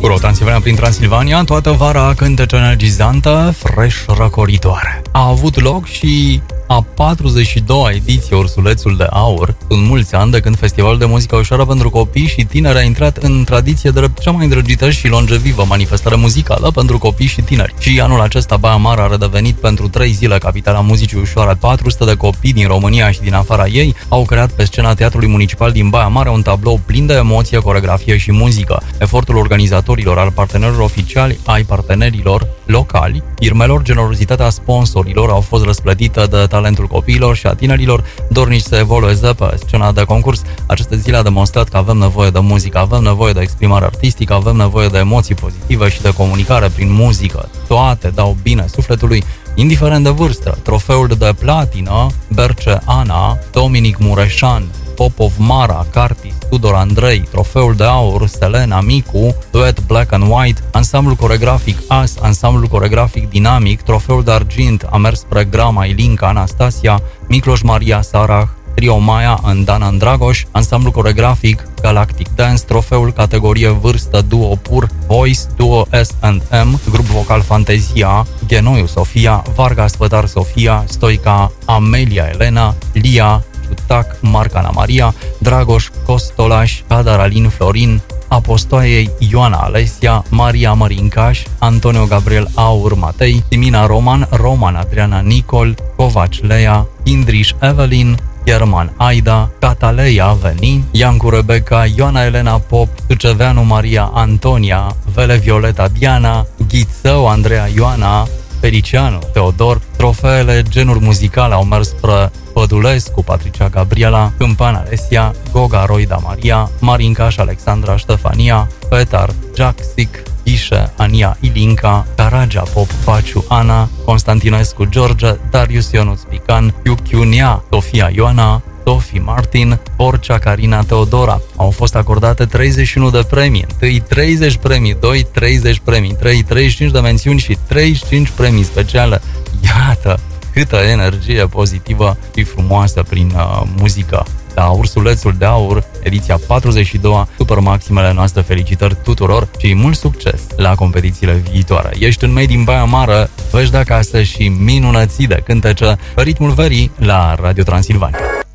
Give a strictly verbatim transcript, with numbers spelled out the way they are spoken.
Uro Transilvania prin Transilvania, toată vara cântece energizantă, fresh răcoritoare. A avut loc și a patruzeci și doua ediție Ursulețul de Aur. Sunt mulți ani de când Festivalul de Muzică Ușoară pentru Copii și Tineri a intrat în tradiție drept cea mai îndrăgită și longevivă manifestare muzicală pentru copii și tineri. Și anul acesta Baia Mare a redevenit pentru trei zile capitala muzicii ușoare. patru sute de copii din România și din afara ei au creat pe scena Teatrului Municipal din Baia Mare un tablou plin de emoție, coreografie și muzică. Efortul organizatorilor, al partenerilor oficiali, ai partenerilor locali, firmelor, generozitatea sponsorilor au fost răsplătită de talentul copiilor și a tinerilor dornici să evolueze pe scena de concurs. Aceste zile a demonstrat că avem nevoie de muzică, avem nevoie de exprimare artistică, avem nevoie de emoții pozitive și de comunicare prin muzică. Toate dau bine sufletului, indiferent de vârstă. Trofeul de platină, Berce Ana, Dominic Mureșan, Popov Mara, Cartis, Tudor Andrei, trofeul de aur, Selena Micu, duet Black and White, ansamblu coregrafic As, ansamblu coregrafic Dinamic, trofeul de argint a mers spre Grama, Ilinca, Anastasia, Micloș Maria Sarah, Trio Maia, Andana Andragoș, ansamblu coregrafic Galactic Dance, trofeul categorie vârstă Duo Pur, Voice, Duo S and M, grup vocal Fantezia, Genoiu Sofia, Varga Spătar Sofia, Stoica Amelia Elena, Lia Tac, Marcana Maria, Dragoș Costolaș, Cadar Alin Florin, Apostoaiei Ioana Alesia, Maria Mărincaș, Antonio Gabriel Aur Matei, Simina Roman, Roman Adriana Nicol, Covaci Lea, Indriș Evelyn, German Aida, Cataleia Veni, Iancu Rebecca, Ioana Elena Pop, Suceveanu Maria Antonia, Vele Violeta Diana, Ghițău Andreea Ioana, Feliciano Teodor. Trofeele genuri muzicale au mers spre Pădulescu Patricia Gabriela, Câmpan Alesia, Goga Roida Maria, Marincaș Alexandra Ștefania, Petar Jaxic, Ișe Ania Ilinca, Caragea Pop Paciu Ana, Constantinescu George, Darius Ionuț Pican, Iuchiunia Sofia Ioana, Sophie Martin, Porcea Carina Teodora. Au fost acordate treizeci și unu de premii, întâi treizeci premii, doi treizeci premii, trei treizeci și cinci de mențiuni și treizeci și cinci premii speciale. Iată câtă energie pozitivă și frumoasă prin uh, muzică. La Ursulețul de Aur, ediția patruzeci și doi, super maximele noastre felicitări tuturor și mult succes la competițiile viitoare. Ești în mei din Baia Mare, vezi de acasă și minunății de cântece pe ritmul verii la Radio Transilvania.